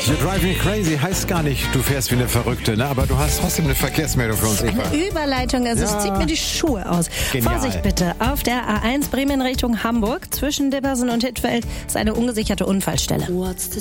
You're driving crazy heißt gar nicht, du fährst wie eine Verrückte, ne? Aber du hast trotzdem eine Verkehrsmeldung für uns, Eva. Eine Überleitung, also es zieht mir die Schuhe aus. Genial. Vorsicht bitte, auf der A1 Bremen Richtung Hamburg zwischen Dippersen und Hittfeld ist eine ungesicherte Unfallstelle.